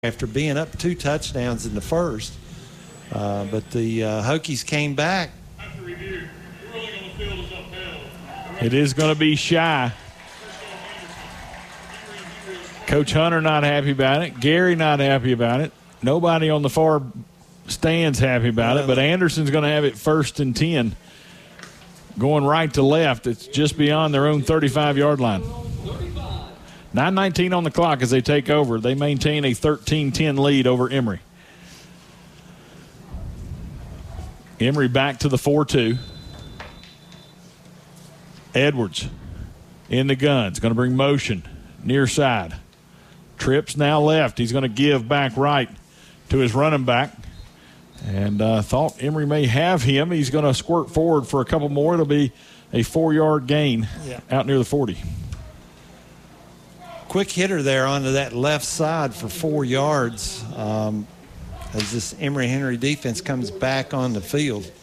after being up 2 touchdowns in the first. But the Hokies came back. It is going to be shy. Coach Hunter not happy about it. Gary not happy about it. Nobody on the far stands happy about it. But Anderson's going to have it 1st and 10. Going right to left. It's just beyond their own 35-yard line. 9:19 on the clock as they take over. They maintain a 13-10 lead over Emory. Emory back to the 4-2. Edwards in the guns. Going to bring motion near side. Trips now left. He's going to give back right to his running back. And thought Emory may have him. He's going to squirt forward for a couple more. It'll be a 4-yard gain out near the 40. Quick hitter there onto that left side for 4 yards as this Emory-Henry defense comes back on the field.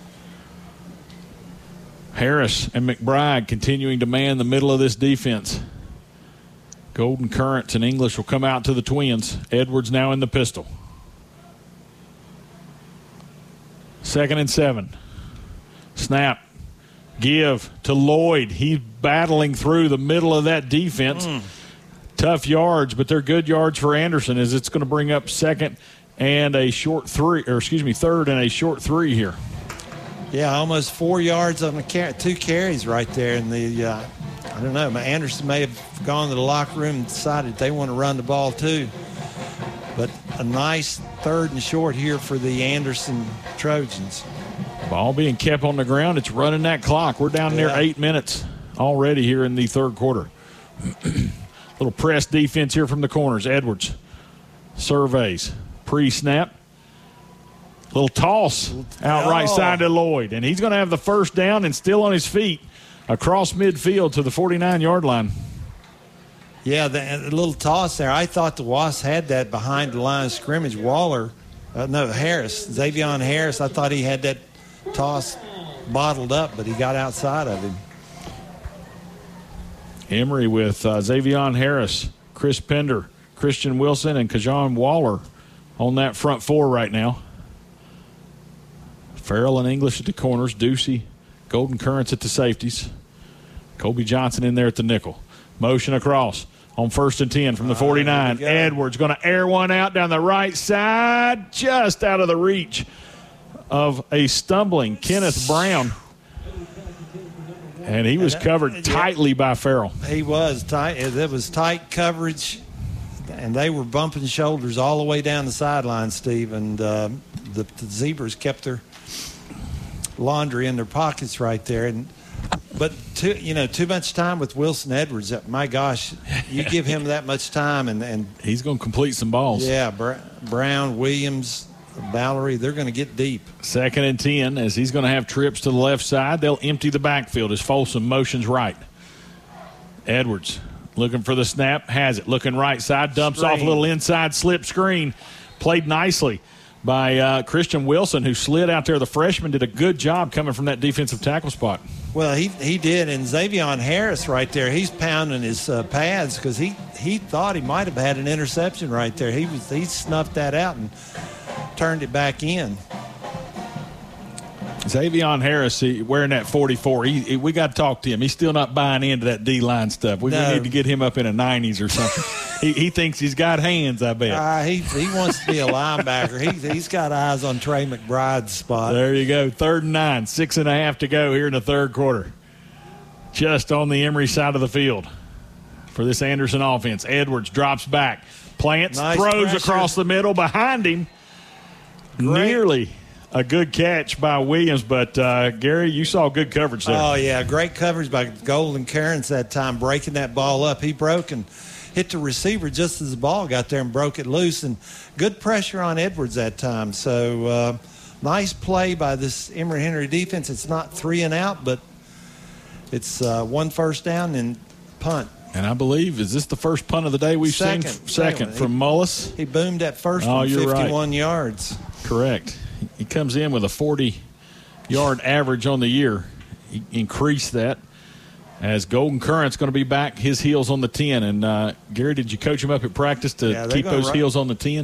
Harris and McBride continuing to man the middle of this defense. Golden Currents and English will come out to the Twins. Edwards now in the pistol. 2nd and 7. Snap. Give to Lloyd. He's battling through the middle of that defense. Tough yards, but they're good yards for Anderson as it's going to bring up 2nd and a short 3, or excuse me, 3rd and a short 3 here. Yeah, almost 4 yards on the 2 carries right there. And I don't know, Anderson may have gone to the locker room and decided they want to run the ball too. But a nice 3rd and short here for the Anderson Trojans. Ball being kept on the ground. It's running that clock. We're down near 8 minutes already here in the 3rd quarter. Little press defense here from the corners. Edwards surveys. Pre-snap. Little toss out right side to Lloyd. And he's going to have the 1st down and still on his feet across midfield to the 49-yard line. Yeah, the little toss there. I thought the Wasps had that behind the line of scrimmage. Harris. Xavion Harris, I thought he had that toss bottled up, but he got outside of him. Emory with Xavion Harris, Chris Pender, Christian Wilson, and Kajon Waller on that front 4 right now. Farrell and English at the corners. Ducey, Golden Currents at the safeties. Kobe Johnson in there at the nickel. Motion across on 1st and 10 from the 49. Edwards going to air one out down the right side, just out of the reach of a stumbling Kenneth Brown. And he was covered tightly by Farrell. He was tight. It was tight coverage, and they were bumping shoulders all the way down the sideline, Steve. And the Zebras kept their laundry in their pockets right there. But too much time with Wilson Edwards. My gosh, you give him that much time, and he's going to complete some balls. Yeah, Brown, Williams, Valerie, they're going to get deep. 2nd and 10 as he's going to have trips to the left side. They'll empty the backfield as Folsom motions right. Edwards looking for the snap, has it. Looking right side, dumps off a little inside slip screen. Played nicely by Christian Wilson, who slid out there. The freshman did a good job coming from that defensive tackle spot. Well, he did, and Xavion Harris right there, he's pounding his pads because he thought he might have had an interception right there. He snuffed that out and turned it back in. Xavion Harris, wearing that 44, we got to talk to him. He's still not buying into that D-line stuff. We need to get him up in a 90s or something. he thinks he's got hands, I bet. He wants to be a linebacker. He's got eyes on Trey McBride's spot. There you go, 3rd and 9, 6.5 to go here in the 3rd quarter. Just on the Emory side of the field for this Anderson offense. Edwards drops back, plants, throws pressure across the middle behind him. Great. Nearly a good catch by Williams, but Gary, you saw good coverage there. Oh, yeah, great coverage by Golden Currents that time, breaking that ball up. He broke and hit the receiver just as the ball got there and broke it loose, and good pressure on Edwards that time. So nice play by this Emory-Henry defense. It's not 3 and out, but it's 1 first down and punt. And I believe, is this the first punt of the day we've seen? Second from Mullis. He boomed that first one, 51 yards. Correct. He comes in with a 40-yard average on the year. He increased that as Golden Current's going to be back, his heels on the 10. And, Gary, did you coach him up at practice to keep those heels on the 10?